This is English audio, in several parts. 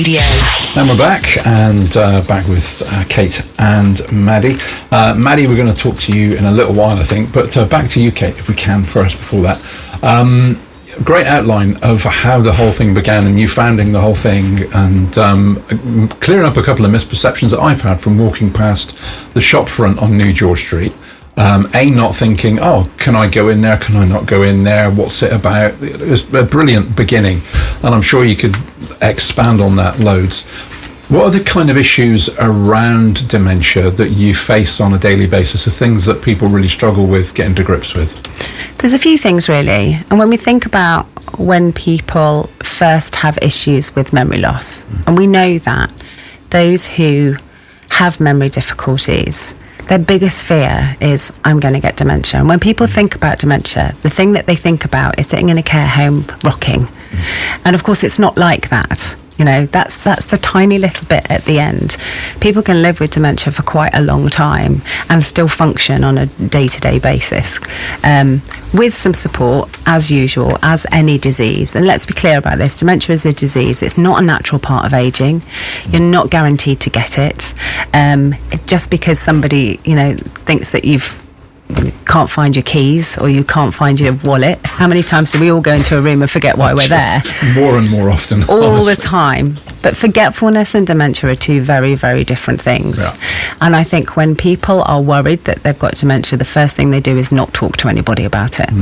And we're back, and back with Kate and Maddie. Maddie, we're going to talk to you in a little while, I think, but back to you, Kate, if we can first before that. Great outline of how the whole thing began and you founding the whole thing, and clearing up a couple of misperceptions that I've had from walking past the shop front on New George Street. Not thinking, can I go in there? Can I not go in there? What's it about? It was a brilliant beginning, and I'm sure you could expand on that loads. What are the kind of issues around dementia that you face on a daily basis, of things that people really struggle with getting to grips with? There's a few things, really. And when we think about when people first have issues with memory loss, and we know that those who have memory difficulties, their biggest fear is, I'm going to get dementia. And when people think about dementia, the thing that they think about is sitting in a care home rocking. And of course, it's not like that. You know, that's the tiny little bit at the end. People can live with dementia for quite a long time and still function on a day-to-day basis. With some support, as usual, as any disease. And let's be clear about this. Dementia is a disease. It's not a natural part of aging. You're not guaranteed to get it. Just because somebody, thinks that you can't find your keys or you can't find your wallet. How many times do we all go into a room and forget why we're there? More and more often. All the time. But forgetfulness and dementia are two very, very different things. Yeah. And I think when people are worried that they've got dementia, the first thing they do is not talk to anybody about it.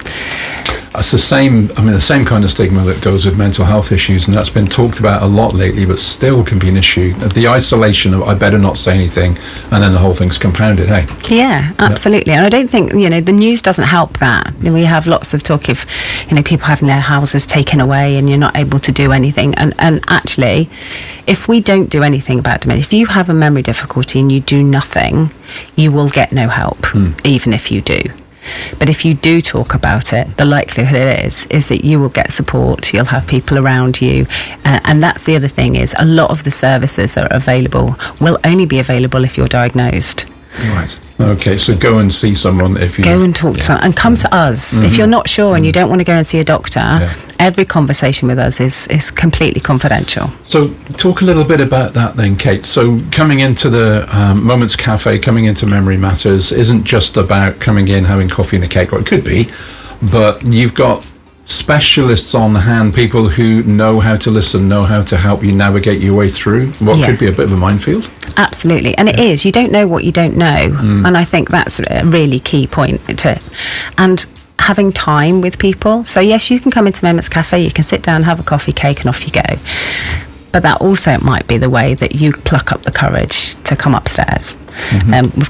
It's the same kind of stigma that goes with mental health issues, and that's been talked about a lot lately, but still can be an issue. The isolation of, I better not say anything, and then the whole thing's compounded, hey? Yeah, absolutely. And I don't think, the news doesn't help that. We have lots of talk of, people having their houses taken away and you're not able to do anything. And actually, if we don't do anything about dementia, if you have a memory difficulty and you do nothing, you will get no help, even if you do. But if you do talk about it, the likelihood is that you will get support, you'll have people around you. And that's the other thing, is a lot of the services that are available will only be available if you're diagnosed. Right. Okay, so go and see someone if you... Go and talk to someone, and come to us. If you're not sure and you don't want to go and see a doctor, every conversation with us is completely confidential. So talk a little bit about that then, Kate. So coming into the Moments Cafe, coming into Memory Matters, isn't just about coming in, having coffee and a cake, or it could be, but you've got specialists on hand, people who know how to listen, know how to help you navigate your way through what could be a bit of a minefield. Absolutely, and it is. You don't know what you don't know, and I think that's a really key point to it. And having time with people. So yes, you can come into Moments Cafe, you can sit down, have a coffee, cake, and off you go. But that also might be the way that you pluck up the courage to come upstairs. We've